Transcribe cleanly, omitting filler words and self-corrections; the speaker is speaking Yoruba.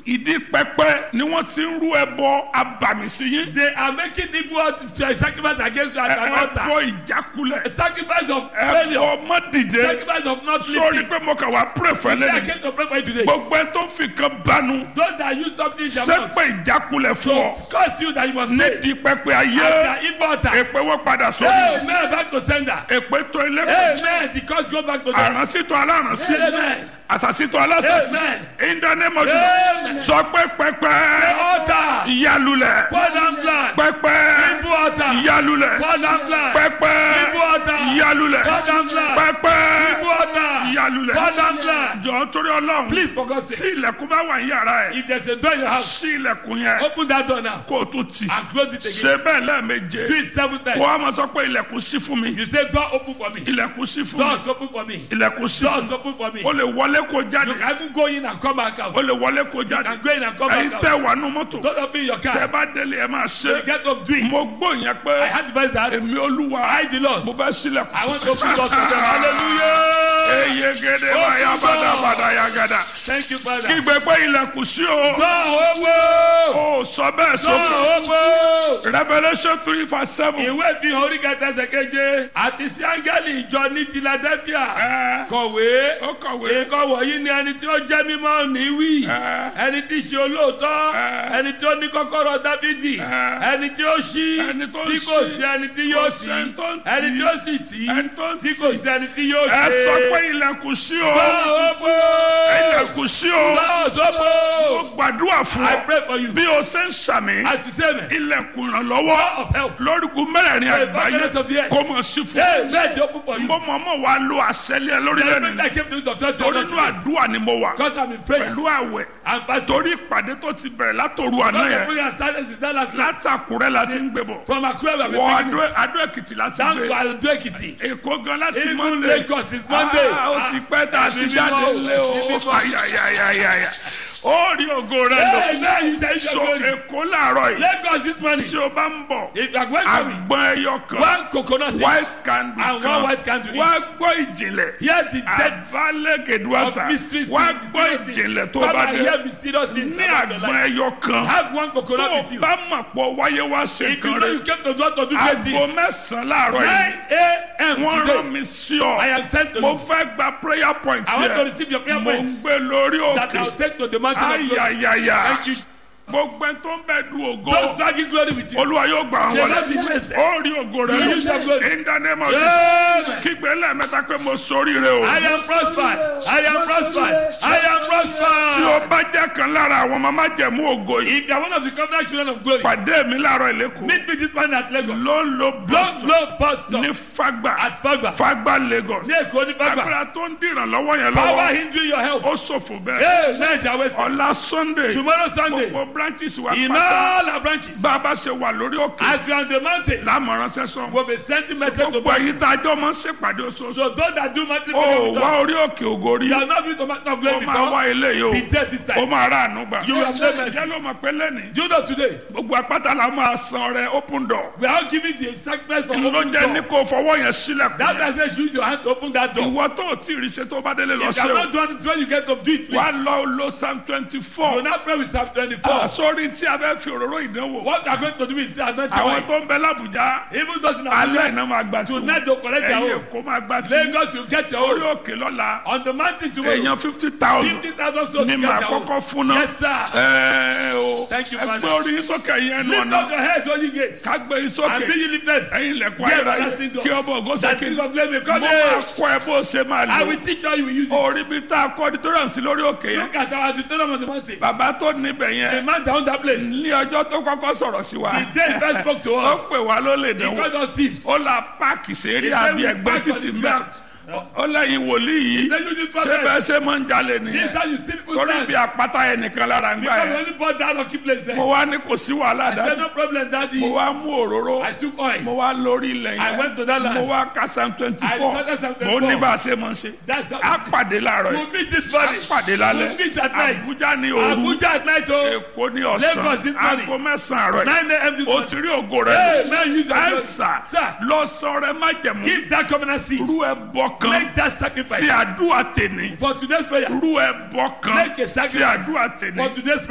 ìdí pẹpẹ ni wọ́n ti ń rú ẹbọ abàmì sí yín. They are making evil sacrifice against you at an altar. ẹbọ ìjákulẹ̀. A sacrifice of failure. ẹbọ mọ́dìde. Sacrifice of not sórí lifting. pé mo kàn wá pray fẹ́ I lẹ́nu. came to pray for you today. gbogbo ẹ tó fi kan bánu. Those that use something in their mouth sẹ́pẹ̀ ìjákulẹ̀ fún to ọ. curse you that you must pay. nídìí pẹpẹ At ayé. the evil altar. èpè wọ́n padà sórí. Amen. Back to sender. èpè tó ilé. Amen. The curse go back to them. àránsítọ̀ alárànsí. Amen. àsàsítọ̀ alásàsí. Amen. in the name of Amen. Jesus. sọ pé The pẹpẹ. altar. ìyálulẹ̀. Pour down blood. pẹpẹ. Evil altar. ìyálulẹ̀. Pour down blood. pẹpẹ. Evil altar. ìyálulẹ̀. Pour down blood. pẹpẹ. Evil altar. ìyálulẹ̀. Pour down blood. jọ̀ọ́ torí Ọlọ́run. Please, for God's tí sake. ilẹ̀kùn bá wà ní yàrá ẹ̀. If there's a door in your house, sí ilẹ̀kùn yẹn. open that door now kó o tún tì. and close it again. ṣe bẹ́ẹ̀ lẹ́ẹ̀meje. Do it 7 times. wọ́n á máa sọ pé ilẹ̀kùn sí fún mi. You say, door open for me. ilẹ̀kùn sí fún mi. Doors open for me. ilẹ̀kùn sí fún Doors mi. open for me. o lè wọlé kó You jáde. can even go in and come back out. o lè wọlé kó You jáde. can go in and come ẹ̀yin back tẹ́ out. wà nù mọ́tò. Don't open your tẹ́ car. bá délé ẹ máa So you ṣe. get up, do it. mo gbọ́ yẹn I pé had to advise that. èmi Olúwa I, the Lord, mo fẹ́ sílẹ̀kùn. I want to open doors for them. Hallelujah. eye gẹ́dẹ́ báyà bàdàbàdà yà gàdà. Thank you, Father. kígbe pé ilẹ̀kùn sí o. Door open. o sọ bẹ́ẹ̀ sókè. Door open. Revelation 3:7. Ìwé ìfihàn orí kẹta ẹsẹ̀ keje àti sí áńgẹ́lì ìjọ ní Philadelphia. ẹ Kọ̀wé. ó kọ̀wé. Nǹkan wọ̀nyí ni ẹni tí ó jẹ́ mímọ́ ní wí. Ẹni tí í ṣe olóòótọ́. Ẹni tí ó ní kọ́kọ́rọ́ Dáfídì. Ẹni tí ó ṣí. Ẹni tó Tí kò ṣí. sí ẹni tí yóò Kò sí ẹni ṣí. tó ń tì. Ẹni tí ó sì tì. Ẹni tó ń Tí tì. kò sí ẹni tí yóò ẹ ṣe. sọ pé ilẹ̀kùn sí o. Door open. ilẹ̀kùn sí o. Doors mo open. gbàdúrà fún I ọ. pray for you. bí o ṣe ń sàmì. As you say, man. ilẹ̀kùn ìrànlọ́wọ́. Of help. lórígun mẹ́rẹ̀ẹ̀rin The àgbáyé. government of the earth. kó mọ̀ sí fún ọ. Hey, let it open for you. mo mọ̀ wa lo àṣẹlẹ̀ The lórílẹ̀ government nìyí. came to you to touch torí your inú today. àdúrà ni mo wà. God I'm in prayer pẹ̀lú àwẹ̀. and fasting. torí ìpàdé tó ti bẹ̀rẹ̀ látòru àná God the yẹn. prayer started since that last night. látàkùrẹ́ la ti ń gbé bọ̀. From Accra we have been wọ taking it. Adó Èkìtì láti Down to gbé. Ado Ekiti. Èkó gan láti Even Monday. Lagos since Monday. ó ti pẹ́ tá a ti Ẹ̀mí jáde mímọ́, lé o. ẹ̀mí mímọ́. ayayayaya. ó rí ògo rẹ lò. Hey, now you shall so your glory. Èkó làárọ̀ yìí. Lagos this morning. tí o bá ń bọ̀. If you are going to me, àgbọn ẹyọ kan. one coconut white candy and kan. one white candle. wá gbọ́ ìjìnlẹ̀. Hear the depth àbálẹ̀kẹ̀dùwàsà. of mysteries. wá mysterious gbọ́ things. ìjìnlẹ̀ tó Come bá and dé. hear mysterious things ní about your àgbọn life. ẹyọ kan. Have one tó coconut o with you. bá mọ̀ pọ̀ wáyé wá ṣe If you kan know rẹ̀. you came to do great aago things, mẹ́sàn-án láàárọ̀ 9 yìí. a.m. wọ́n rán today, mi sí ọ. I am sent to mo you. fẹ́ gba prayer point I want to yẹn. receive your prayer mo ń points gbé lórí that I'll òkè. take to the mountain of glory. ayayaya. Thank you. gbogbo ẹni tó ń bẹ du Don't ògo. drag glory with you. olúwa yóò gbà wọn They wọlé. love the best. ó rí ògo rẹ You use your lọ. glory. in the name of Jesus. Amen. kígbe lẹ́ẹ̀mẹ́ta pé mo soríire o. I am prospered. I am prospered. I am tí prospered. o bá jẹ́ kan lára àwọn màmá jẹ̀mú ògo yìí. If you are one of the covenant children of glory, pàdé mi láàárọ̀ ìlẹ́kùn. meet me this morning at Lagos. ló ń lo Long boston low bus stop ní Fagba. at Fagba. Fagba Lagos. Ní Èkó ní Fagba. agbára tó ń dìràn lọ́wọ́ yẹn Power lọ́wọ́. hindering your help. ó ṣòfò bẹ́ẹ̀. Hey, Niger West. ọ̀la Sunday. Tomorrow Sunday. gbogbo branches wa In pátá. all our branches. bá a bá ṣe wà lórí òkè. As we are on the mountain, lámọ̀ràn sẹ́sọ̀n. we'll be sending message to gbogbo ẹ̀yin branches. tá a jọ máa ń ṣèpàdé oṣooṣù. So those that do mountain prayer ó with wá us, orí òkè ògo rí. you are not been to mountain of ó glory máa wá before. ilé yìí Be there this o. ó time. máa rà àánú gbà. You will have no mercy. yẹ́n ló mọ̀ pé lẹ́nìí. Do you know today? gbogbo apáta la máa san rẹ open door. We are giving the sacrifice for ló open jẹ́ ní door. kó fọwọ́ yẹn sílẹ̀kùn That yẹn. doesn't use your hand to open that door. ìwọ tó o tí ì rí ṣe tó bá délé lọ If you ṣe have o. not done it when you get up, do it wá please. lọ lo Psalm You 24. will not pray with Psalm 24. sórí tí a fẹ́ fi òróró ìdánwò. What we are going to do is anoint your àwọn wife. tó ń bẹ l'Ábùjá. Even those in alẹ́ Abuja, iná máa gba tí. tonight they'll collect their ẹ̀yin own. Èkó máa gba tí. Lagos, you get your orí own. òkè lọ́la. On the mountain tomorrow, èèyàn 50,000. 50,000 souls ní you get màá their own. kọ́kọ́ fún náà. Yes, sir. o. Thank you, ẹgbẹ́ Father. orí yín sókè yẹn nù Lift up ọ̀nà. your heads, all you gates, ká gbé yín and sókè. be ye lifted. ẹ̀yin ilẹ̀kùn Ye ayérayé. everlasting doors. kí ọmọ ògo That sókè. King of glory may mo come máa in. kọ́ ẹ bó ṣe máa I lò. will teach you how you will use it. orí bí tá a kọ́ auditorium sí lórí òkè yẹn. Look at our auditorium on the mountain. bàbá tó níbẹ̀ The yẹn. man down that place. ní ọjọ́ tó kọ́kọ́ sọ̀rọ̀ sí wa. The day he first spoke to ó us, pè wá ló lè he dánwò. called us thieves. ó la páàkì sẹ́rí He àbí said we ẹgbẹ́ park on títì his mẹ́. ground. ó lẹ́yìn wòlíì yìí. Then you just ṣé bẹ́ẹ̀ progress. ṣe máa ń jalè This nìyẹn. time you steal people's torí land. bí àpáta ẹnìkan lára ń gbà Because we yẹn. only bought that lucky place there. mo wá ní kò sí wàhálà I said, dájú. no problem, daddy. mo wá mú òróró. I took oil. mo wá lórí ilẹ̀ I yẹn. went to that land. mo wá ka Psalm 24. I decided Psalm mo 24. ní bá a ṣe máa ń ṣe. That's how a pàdé láàárọ̀ we'll yìí. meet this a morning. pàdé lálẹ́. We'll meet at night. Àbújá ní òru. Abuja at night, oh. Èkó ní ọ̀sán. Lagos this morning. aago mẹ́sàn-án àárọ̀ yìí. 9 a.m. this o morning. ti rí ògo rẹ. Hey, man, use your blood. ẹ̀sà Sir, lọ sọ rẹ má jẹ̀mú. give that covenant seed. rú ẹbọ kan Make that sacrifice. tí àdúrà tèmi. For today's prayer. rú ẹbọ kan Make a tí sacrifice. àdúrà tèmi. For today's prayer.